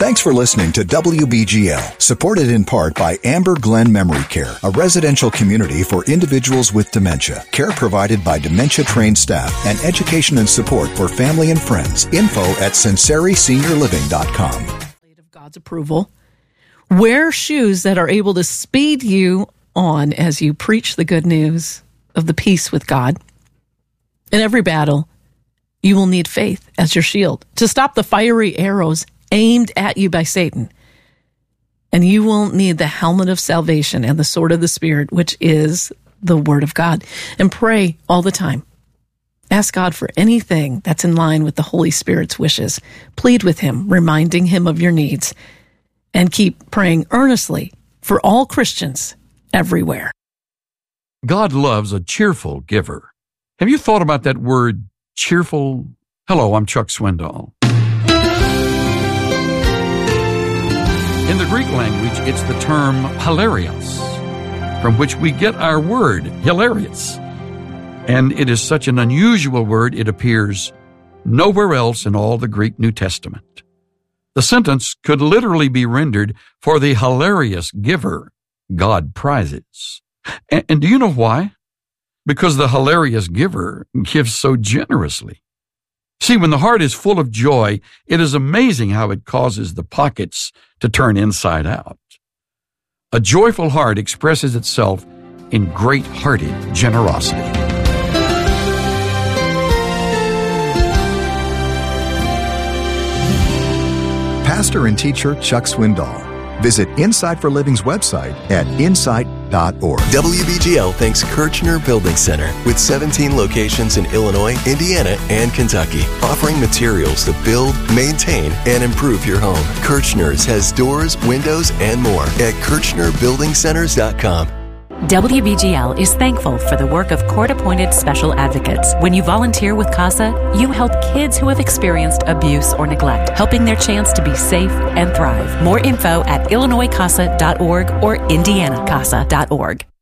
Thanks for listening to WBGL, supported in part by Amber Glen Memory Care, a residential community for individuals with dementia. Care provided by dementia-trained staff and education and support for family and friends. Info at SinceriSeniorLiving.com. Of God's approval. Wear shoes that are able to speed you on as you preach the good news of the peace with God. In every battle, you will need faith as your shield to stop the fiery arrows aimed at you by Satan. And you will need the helmet of salvation and the sword of the Spirit, which is the Word of God. And pray all the time. Ask God for anything that's in line with the Holy Spirit's wishes. Plead with Him, reminding Him of your needs. And keep praying earnestly for all Christians everywhere. God loves a cheerful giver. Have you thought about that word, cheerful? Hello, I'm Chuck Swindoll. In the Greek language, it's the term hilarios, from which we get our word, hilarious. And it is such an unusual word, it appears nowhere else in all the Greek New Testament. The sentence could literally be rendered, for the hilarious giver, God prizes. And do you know why? Because the hilarious giver gives so generously. See, when the heart is full of joy, it is amazing how it causes the pockets to turn inside out. A joyful heart expresses itself in great-hearted generosity. Pastor and teacher Chuck Swindoll. Visit Insight for Living's website at insight.org. WBGL thanks Kirchner Building Center with 17 locations in Illinois, Indiana, and Kentucky, offering materials to build, maintain, and improve your home. Kirchner's has doors, windows, and more at KirchnerBuildingCenters.com. WBGL is thankful for the work of court-appointed special advocates. When you volunteer with CASA, you help kids who have experienced abuse or neglect, helping their chance to be safe and thrive. More info at IllinoisCASA.org or IndianaCASA.org.